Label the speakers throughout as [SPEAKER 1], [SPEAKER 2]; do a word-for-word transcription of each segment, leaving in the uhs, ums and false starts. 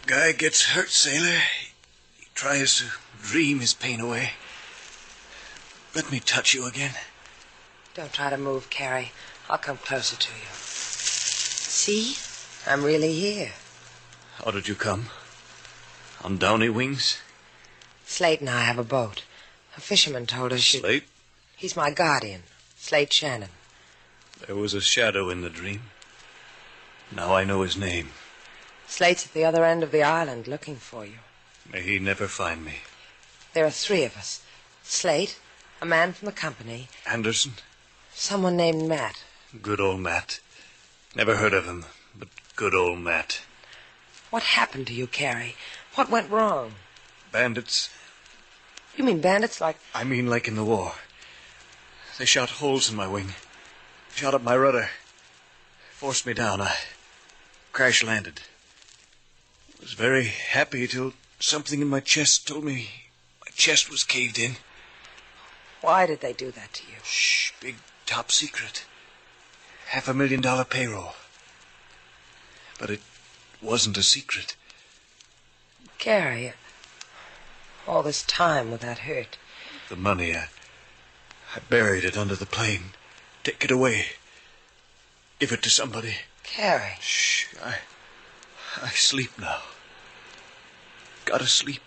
[SPEAKER 1] Guy gets hurt, sailor. He tries to dream his pain away. Let me touch you again.
[SPEAKER 2] Don't try to move, Carrie. I'll come closer to you. See? I'm really here.
[SPEAKER 1] How did you come? On downy wings?
[SPEAKER 2] Slate and I have a boat. A fisherman told us you...
[SPEAKER 1] Slate?
[SPEAKER 2] He's my guardian, Slate Shannon.
[SPEAKER 1] There was a shadow in the dream. Now I know his name.
[SPEAKER 2] Slate's at the other end of the island looking for you.
[SPEAKER 1] May he never find me.
[SPEAKER 2] There are three of us. Slate, a man from the company.
[SPEAKER 1] Anderson?
[SPEAKER 2] Someone named Matt.
[SPEAKER 1] Good old Matt. Never heard of him, but good old Matt.
[SPEAKER 2] What happened to you, Carrie? What went wrong?
[SPEAKER 1] Bandits.
[SPEAKER 2] You mean bandits like...
[SPEAKER 1] I mean like in the war. They shot holes in my wing. Shot up my rudder. Forced me down. I crash-landed. Was very happy till something in my chest told me my chest was caved in.
[SPEAKER 2] Why did they do that to you?
[SPEAKER 1] Shh, big top secret. Half a million dollar payroll. But it wasn't a secret.
[SPEAKER 2] Carrie, all this time with that hurt.
[SPEAKER 1] The money, I, I buried it under the plane. Take it away. Give it to somebody.
[SPEAKER 2] Carrie.
[SPEAKER 1] Shh, I, I sleep now. Gotta sleep.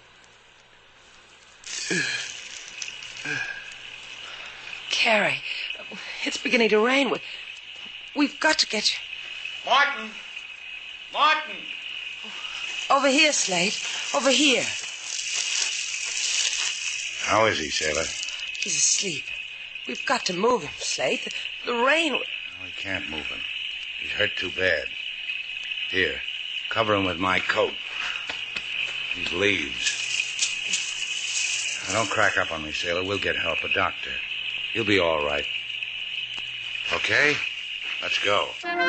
[SPEAKER 2] Carrie, it's beginning to rain. We, we've got to get you.
[SPEAKER 3] Martin! Martin!
[SPEAKER 2] Over here, Slate. Over here.
[SPEAKER 3] How is he, sailor?
[SPEAKER 2] He's asleep. We've got to move him, Slate. The, the rain...
[SPEAKER 3] No, we can't move him. He's hurt too bad. Here, cover him with my coat. These leaves. Now, don't crack up on me, sailor. We'll get help, a doctor. He'll be all right. Okay? Let's go.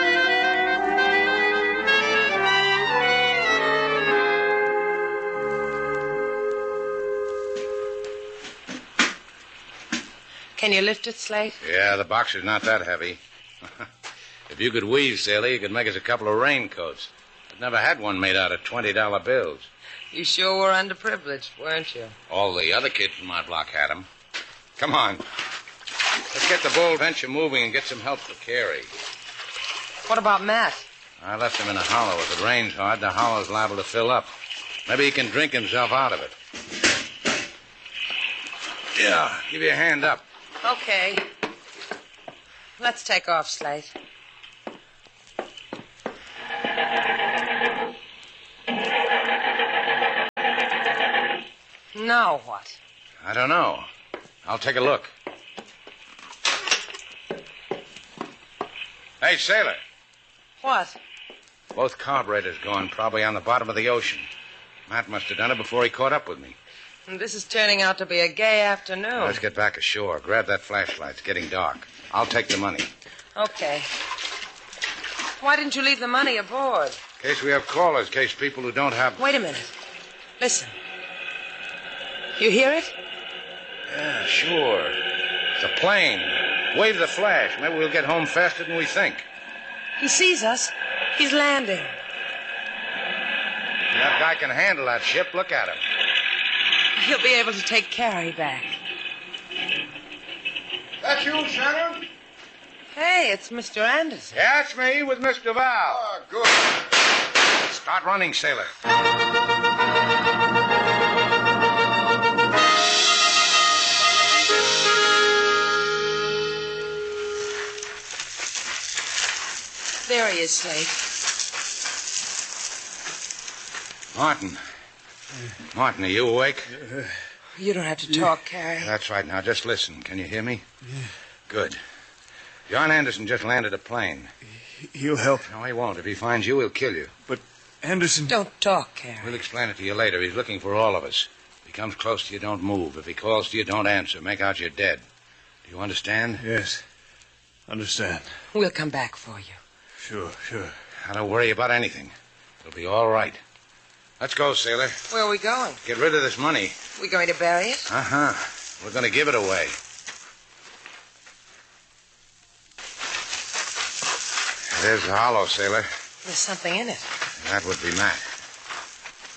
[SPEAKER 2] Can you lift it, Slate?
[SPEAKER 3] Yeah, the box is not that heavy. If you could weave, sailor, you could make us a couple of raincoats. I've never had one made out of twenty dollar bills.
[SPEAKER 2] You sure were underprivileged, weren't you?
[SPEAKER 3] All the other kids in my block had them. Come on. Let's get the Bold Venture moving and get some help for Carrie.
[SPEAKER 2] What about Matt?
[SPEAKER 3] I left him in a hollow. If it rains hard, the hollow's liable to fill up. Maybe he can drink himself out of it. Yeah, give you a hand up.
[SPEAKER 2] Okay. Let's take off, Slate. Now what?
[SPEAKER 3] I don't know. I'll take a look. Hey, sailor.
[SPEAKER 2] What?
[SPEAKER 3] Both carburetors gone, probably on the bottom of the ocean. Matt must have done it before he caught up with me.
[SPEAKER 2] This is turning out to be a gay afternoon.
[SPEAKER 3] Now, let's get back ashore. Grab that flashlight. It's getting dark. I'll take the money.
[SPEAKER 2] Okay. Why didn't you leave the money aboard?
[SPEAKER 3] In case we have callers, in case people who don't have...
[SPEAKER 2] Wait a minute. Listen. You hear it?
[SPEAKER 3] Yeah, sure. It's a plane. Wave the flash. Maybe we'll get home faster than we think.
[SPEAKER 2] He sees us. He's landing.
[SPEAKER 3] That guy can handle that ship. Look at him.
[SPEAKER 2] He'll be able to take Carrie back.
[SPEAKER 4] That's you, Shannon?
[SPEAKER 2] Hey, it's Mister Anderson.
[SPEAKER 3] Yeah, it's me with Mister Val.
[SPEAKER 4] Ah, good.
[SPEAKER 3] Start running, sailor.
[SPEAKER 2] There he is, Slate.
[SPEAKER 3] Martin. Martin, are you awake?
[SPEAKER 2] You don't have to talk, Carrie.
[SPEAKER 3] That's right. Now, just listen. Can you hear me? Yeah. Good. John Anderson just landed a plane.
[SPEAKER 1] He'll help.
[SPEAKER 3] No, he won't. If he finds you, he'll kill you.
[SPEAKER 1] But Anderson...
[SPEAKER 2] Don't talk, Carrie.
[SPEAKER 3] We'll explain it to you later. He's looking for all of us. If he comes close to you, don't move. If he calls to you, don't answer. Make out you're dead. Do you understand?
[SPEAKER 1] Yes. Understand.
[SPEAKER 2] We'll come back for you.
[SPEAKER 1] Sure, sure.
[SPEAKER 3] Now, don't worry about anything. It'll be all right. Let's go, sailor.
[SPEAKER 2] Where are we going?
[SPEAKER 3] Get rid of this money.
[SPEAKER 2] We going to bury it?
[SPEAKER 3] Uh-huh. We're going to give it away. There's the hollow, sailor.
[SPEAKER 2] There's something in it.
[SPEAKER 3] That would be Matt.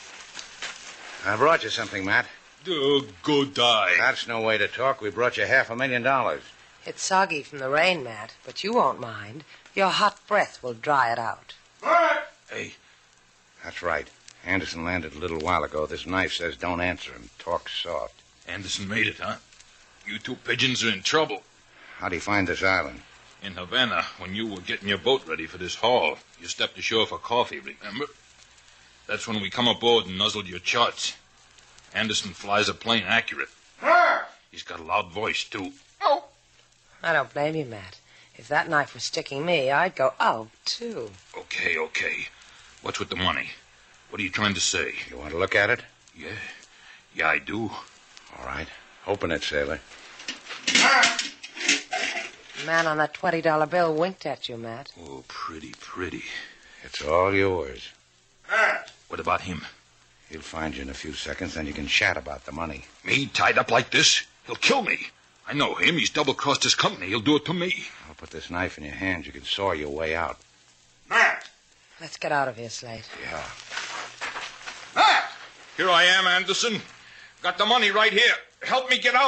[SPEAKER 3] I brought you something, Matt.
[SPEAKER 5] Oh, go die.
[SPEAKER 3] That's no way to talk. We brought you half a million dollars.
[SPEAKER 2] It's soggy from the rain, Matt, but you won't mind. Your hot breath will dry it out.
[SPEAKER 4] Matt!
[SPEAKER 5] Hey,
[SPEAKER 3] That's right. Anderson landed a little while ago. This knife says don't answer him. Talk soft.
[SPEAKER 5] Anderson made it, huh? You two pigeons are in trouble.
[SPEAKER 3] How'd he find this island?
[SPEAKER 5] In Havana, when you were getting your boat ready for this haul, you stepped ashore for coffee, remember? That's when we come aboard and nuzzled your charts. Anderson flies a plane accurate.
[SPEAKER 4] Matt!
[SPEAKER 5] He's got a loud voice, too.
[SPEAKER 4] Oh!
[SPEAKER 2] I don't blame you, Matt. If that knife was sticking me, I'd go, oh, too.
[SPEAKER 5] Okay, okay. What's with the money? What are you trying to say?
[SPEAKER 3] You want to look at it?
[SPEAKER 5] Yeah. Yeah, I do.
[SPEAKER 3] All right. Open it, sailor.
[SPEAKER 4] Matt!
[SPEAKER 2] The man on that twenty dollar bill winked at you, Matt.
[SPEAKER 5] Oh, pretty, pretty.
[SPEAKER 3] It's all yours.
[SPEAKER 4] Matt!
[SPEAKER 5] What about him?
[SPEAKER 3] He'll find you in a few seconds, then you can chat about the money.
[SPEAKER 5] Me tied up like this? He'll kill me. I know him. He's double-crossed his company. He'll do it to me.
[SPEAKER 3] I'll put this knife in your hands. You can saw your way out.
[SPEAKER 4] Matt!
[SPEAKER 2] Let's get out of here, Slate.
[SPEAKER 3] Yeah.
[SPEAKER 4] Matt!
[SPEAKER 5] Here I am, Anderson. Got the money right here. Help me get out.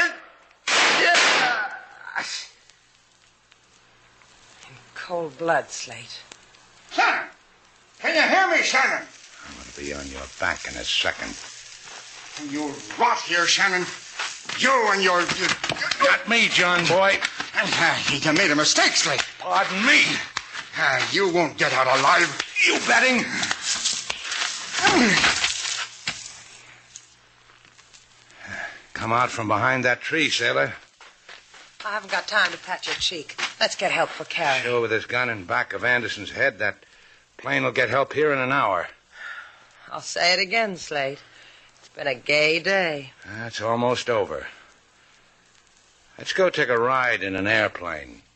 [SPEAKER 2] In cold blood, Slate.
[SPEAKER 4] Shannon! Can you hear me, Shannon?
[SPEAKER 3] I'm going to be on your back in a second.
[SPEAKER 4] You rot here, Shannon. You and your... You,
[SPEAKER 3] Not me, John boy.
[SPEAKER 4] uh, you made a mistake, Slate.
[SPEAKER 3] Pardon me.
[SPEAKER 4] Uh, you won't get out alive.
[SPEAKER 3] You betting? Come out from behind that tree, sailor.
[SPEAKER 2] I haven't got time to pat your cheek. Let's get help for Carrie.
[SPEAKER 3] Sure, with this gun in back of Anderson's head, that plane will get help here in an hour.
[SPEAKER 2] I'll say it again, Slate. It's been a gay day.
[SPEAKER 3] That's almost over. Let's go take a ride in an airplane.